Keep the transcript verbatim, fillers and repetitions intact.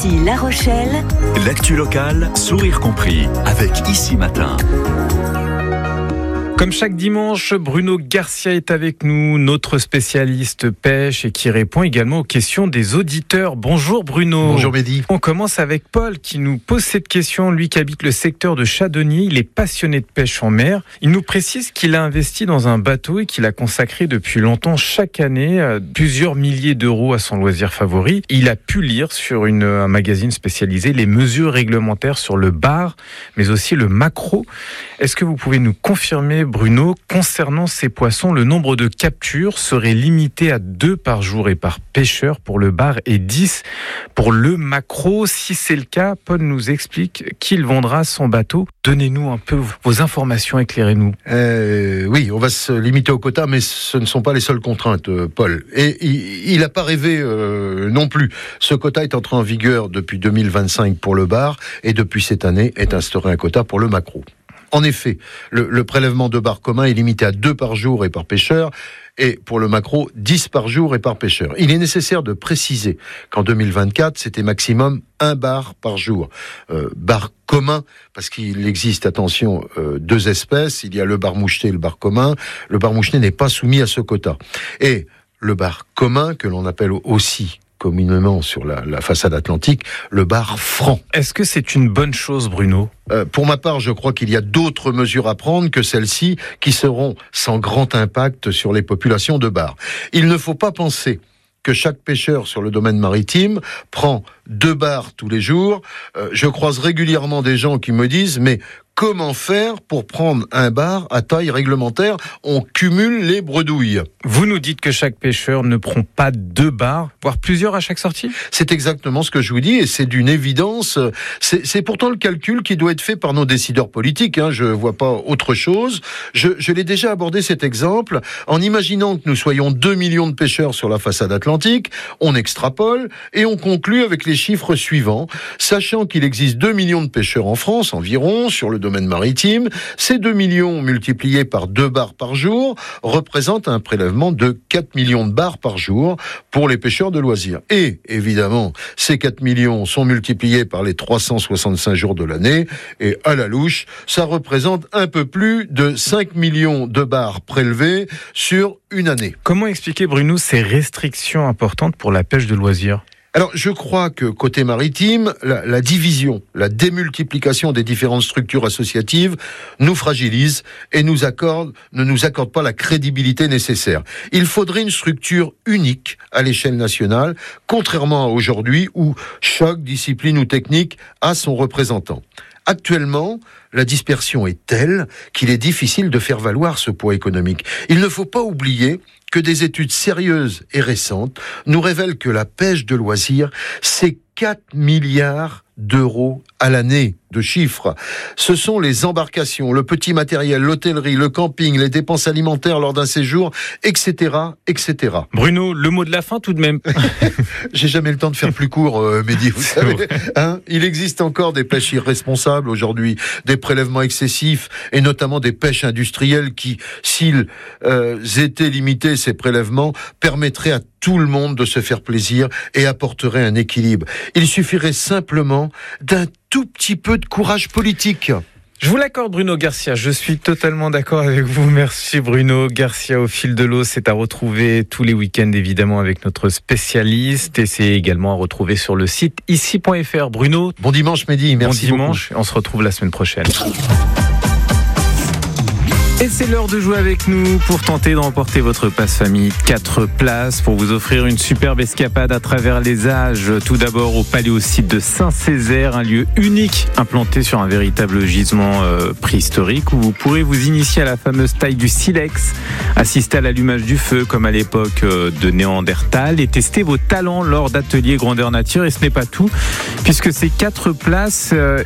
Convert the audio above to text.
Ici La Rochelle. L'actu locale, sourire compris, avec Ici Matin. Comme chaque dimanche, Bruno Garcia est avec nous, notre spécialiste pêche et qui répond également aux questions des auditeurs. Bonjour Bruno. Bonjour Mehdi. On commence avec Paul qui nous pose cette question. Lui qui habite le secteur de Chadonnier, il est passionné de pêche en mer. Il nous précise qu'il a investi dans un bateau et qu'il a consacré depuis longtemps chaque année plusieurs milliers d'euros à son loisir favori. Il a pu lire sur une, un magazine spécialisé les mesures réglementaires sur le bar, mais aussi le maquereau. Est-ce que vous pouvez nous confirmer, Bruno, concernant ces poissons, le nombre de captures serait limité à deux par jour et par pêcheur pour le bar et dix pour le maquereau. Si c'est le cas, Paul nous explique qu'il vendra son bateau. Donnez-nous un peu vos informations, éclairez-nous. Euh, oui, on va se limiter au quota, mais ce ne sont pas les seules contraintes, Paul. Et il n'a pas rêvé euh, non plus. Ce quota est entré en vigueur depuis deux mille vingt-cinq pour le bar et depuis cette année est instauré un quota pour le maquereau. En effet, le, le prélèvement de bar commun est limité à deux par jour et par pêcheur, et pour le maquereau, dix par jour et par pêcheur. Il est nécessaire de préciser qu'en deux mille vingt-quatre, c'était maximum un bar par jour. Euh, bar commun, parce qu'il existe, attention, euh, deux espèces. Il y a le bar moucheté et le bar commun. Le bar moucheté n'est pas soumis à ce quota. Et le bar commun, que l'on appelle aussi communément sur la, la façade atlantique, le bar franc. Est-ce que c'est une bonne chose, Bruno ? Euh, pour ma part, je crois qu'il y a d'autres mesures à prendre que celles-ci qui seront sans grand impact sur les populations de bar. Il ne faut pas penser que chaque pêcheur sur le domaine maritime prend deux bars tous les jours. Euh, je croise régulièrement des gens qui me disent « mais comment faire pour prendre un bar à taille réglementaire ? On cumule les bredouilles. » Vous nous dites que chaque pêcheur ne prend pas deux bars, voire plusieurs à chaque sortie ? C'est exactement ce que je vous dis et c'est d'une évidence. C'est, c'est pourtant le calcul qui doit être fait par nos décideurs politiques. Hein. Je ne vois pas autre chose. Je, je l'ai déjà abordé cet exemple en imaginant que nous soyons deux millions de pêcheurs sur la façade atlantique. On extrapole et on conclut avec les chiffres suivants. Sachant qu'il existe deux millions de pêcheurs en France environ sur le domaine maritime, ces deux millions multipliés par deux bars par jour représentent un prélèvement de quatre millions de bars par jour pour les pêcheurs de loisirs. Et évidemment, ces quatre millions sont multipliés par les trois cent soixante-cinq jours de l'année et à la louche, ça représente un peu plus de cinq millions de bars prélevés sur une année. Comment expliquer, Bruno, ces restrictions importantes pour la pêche de loisirs ? Alors, je crois que côté maritime, la, la division, la démultiplication des différentes structures associatives nous fragilise et nous accorde, ne nous accorde pas la crédibilité nécessaire. Il faudrait une structure unique à l'échelle nationale, contrairement à aujourd'hui où chaque discipline ou technique a son représentant. Actuellement, la dispersion est telle qu'il est difficile de faire valoir ce poids économique. Il ne faut pas oublier que des études sérieuses et récentes nous révèlent que la pêche de loisirs, c'est quatre milliards d'euros à l'année de chiffres. Ce sont les embarcations, le petit matériel, l'hôtellerie, le camping, les dépenses alimentaires lors d'un séjour, et cetera, et cetera. Bruno, le mot de la fin tout de même. J'ai jamais le temps de faire plus court, euh, Mehdi, vous savez. Hein, il existe encore des pêches irresponsables aujourd'hui, des prélèvements excessifs, et notamment des pêches industrielles qui, s'ils euh, étaient limités, ces prélèvements, permettraient à tout le monde de se faire plaisir et apporterait un équilibre. Il suffirait simplement d'un tout petit peu de courage politique. Je vous l'accorde, Bruno Garcia, je suis totalement d'accord avec vous. Merci Bruno Garcia au fil de l'eau. C'est à retrouver tous les week-ends évidemment avec notre spécialiste et c'est également à retrouver sur le site ici point f r. Bruno, bon dimanche Mehdi, merci bon dimanche, beaucoup. On se retrouve la semaine prochaine. Et c'est l'heure de jouer avec nous pour tenter de remporter votre passe famille. Quatre places pour vous offrir une superbe escapade à travers les âges. Tout d'abord au Paléosite de Saint-Césaire, un lieu unique implanté sur un véritable gisement euh, préhistorique où vous pourrez vous initier à la fameuse taille du silex, assister à l'allumage du feu comme à l'époque euh, de Néandertal et tester vos talents lors d'ateliers grandeur nature. Et ce n'est pas tout, puisque ces quatre places euh,